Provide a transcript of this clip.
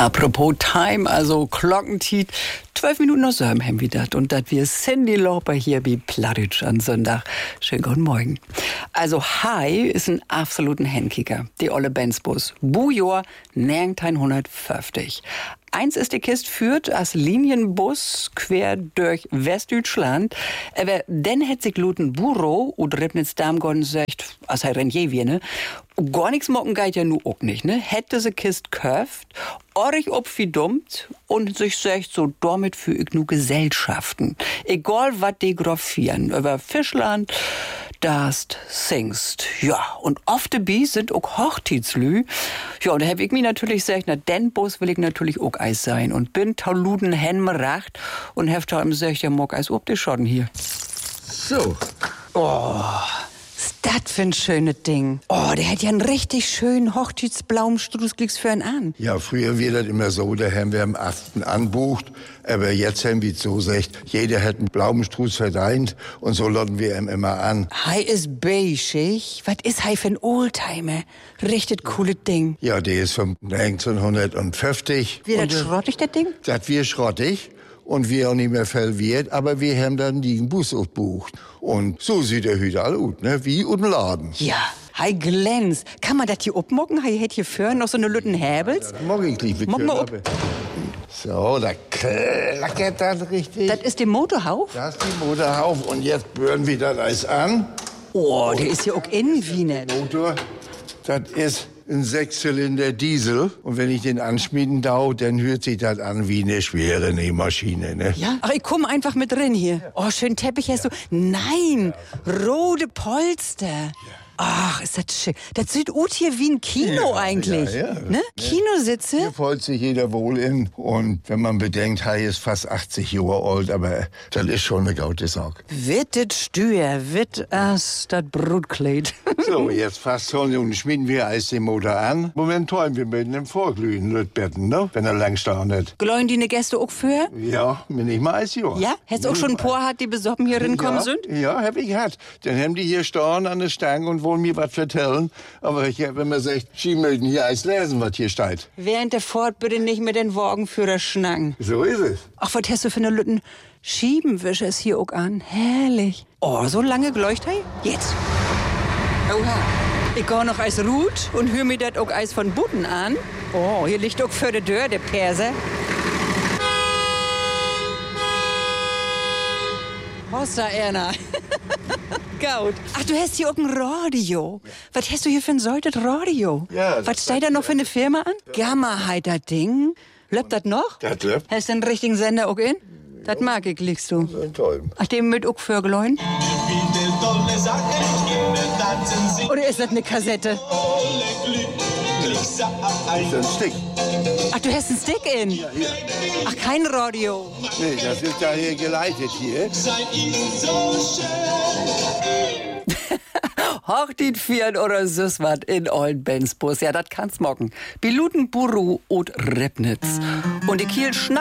Apropos Time, also Glockentiet, 12 Minuten nach 7 haben wir das. Und das wir Cindy Lauper hier wie Plattitsch an Sonntag. Schönen guten Morgen. Also Hai ist ein absoluten Handkicker, die olle Bensbus. Bujor 1950. Eins ist die Kiste führt als Linienbus quer durch Westdeutschland. Aber dann hätt sich Luten Büro und Ribnitz Darmgorn sagt, als er Rentier wie, ne? Gar nichts mocken geht ja nu auch nicht, ne? Hätte se Kist köft, orrig ob wie dummt und sich sagt, so damit für ich nu Gesellschaften. Egal wat die graffieren, über Fischland, Dast, Singst. Ja, und oft dabei sind auch Hochzeitslü. Ja, und da hab ich mir natürlich gesagt, na, den Bus will ich natürlich auch Eis sein. Und bin tauluden Henmeracht und hab da im gesagt, ja, mock Eis ob die Schotten hier. So. Oh, ist das für ein schönes Ding. Oh, der hat ja einen richtig schönen Hochzeitsblaumstrußklicks für einen an. Ja, früher war das immer so, da haben wir am 8. anbucht. Aber jetzt haben wir so gesagt, jeder hat einen Blumenstrauß verdient und so laden wir ihm immer an. Hei ist beigig. Was ist hei für ein Oldtimer? Richtig cooles Ding. Ja, der ist von 1950. Wie das schrottig, das Ding? Das wir schrottig und wir auch nicht mehr viel wert, aber wir haben dann den Bus gebucht. Und so sieht der Hüter all aus, ne? Wie im Laden. Ja, hei glänzt. Kann man das hier abmocken? Hei hätt hier für noch so eine Lütten Häbels? Morgen ich liebe Mock mal ab. So, da klackert das richtig. Das ist der Motorhauf? Das ist die Motorhauf und jetzt bürden wir das Eis an. Oh, der ist ja auch innen wie net. Motor, das ist ein 6-Zylinder Diesel. Und wenn ich den anschmieden dau, dann hört sich das an wie eine schwere Nähmaschine, ne? Ja? Ach, ich komm einfach mit drin hier. Oh, schön Teppich hast du. Nein, rote Polster. Ach, ist das schick. Das sieht aus hier wie ein Kino eigentlich. ja. Ne? Kinositze? Hier freut sich jeder wohl in. Und wenn man bedenkt, Hai ist fast 80 Jahre alt, aber das ist schon eine gaute Sache. Wittet Stür, witt as dat Brutkleid. So, jetzt fast so, und schmieden wir Eis den Motor an. Momentan wir mit dem Vorglühen, Lütbetten, ne? Wenn er lang startet. Gläuen die ne Gäste auch für? Ja, bin ich mal Eis, ja. Ja? Hast du auch schon Porhat, die besoffen hier rinkommen sind? Ja, hab ich gehabt. Dann haben die hier stehen an der Stange und wollen mir was vertellen. Aber ich hab immer gesagt, Sie möchten hier Eis lesen, was hier steht. Während der Fahrt bitte nicht mit den Wagenführer schnacken. So ist es. Ach, was hast du für eine Lütten? Schiebenwischer ist hier auch an. Herrlich. Oh, so lange geleuchtet? Jetzt. Oha. Ich geh noch als Ruth und hör mir das auch Eis von Buten an. Oh, hier liegt auch für die Tür, der Perser. Hossa, Erna. Gaut. Ach, du hast hier auch ein Radio. Was hast du hier für ein solches Radio? Ja, Was steht da noch für eine Firma an? Gamma heit das Ding. Löppt das noch? Das läuft. Hast du einen richtigen Sender auch in? Das mag ich, liegst du. Toll. Ach, dem mit auch Vögelein? Oder ist das eine Kassette? Das ist ein Stick. Ach, du hast einen Stick in? Ja, hier. Ach, kein Radio. Nee, das ist ja hier geleitet hier. Hochtit vieren oder süß wat in ollen Bensbus. Ja, das kannst mocken. Biluten Buru und Ribnitz. Und die Kiel